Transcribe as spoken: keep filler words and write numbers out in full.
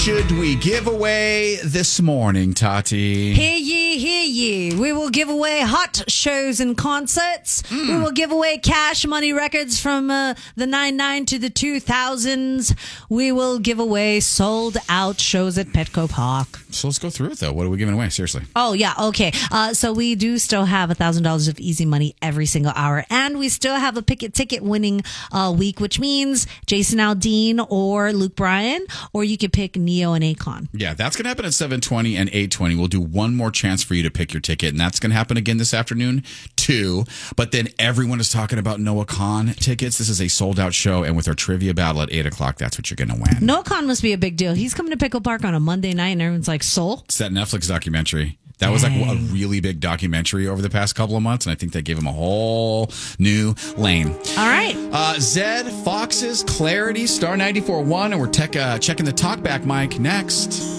should we give away this morning, Tati? Hear ye, hear ye. We will give away hot shows and concerts. Mm. We will give away cash money records from uh, the ninety-nine to the two thousands. We will give away sold out shows at Petco Park. So let's go through it, though. What are we giving away? Seriously. Oh, yeah. Okay. Uh, so we do still have one thousand dollars of easy money every single hour. And we still have a pick it ticket winning uh, week, which means Jason Aldean or Luke Bryan, or you could pick Neo and Akon. Yeah, that's going to happen at seven twenty and eight twenty. We'll do one more chance for you to pick your ticket, and that's going to happen again this afternoon, too. But then everyone is talking about Noah Khan tickets. This is a sold-out show, and with our trivia battle at eight o'clock, that's what you're going to win. Noah Khan must be a big deal. He's coming to Pickle Park on a Monday night, and everyone's like, Soul? It's that Netflix documentary. That was like a really big documentary over the past couple of months, and I think they gave him a whole new lane. All right. Uh, Zed, Fox's, Clarity, Star ninety-four point one, and we're tech, uh, checking the talkback mic next.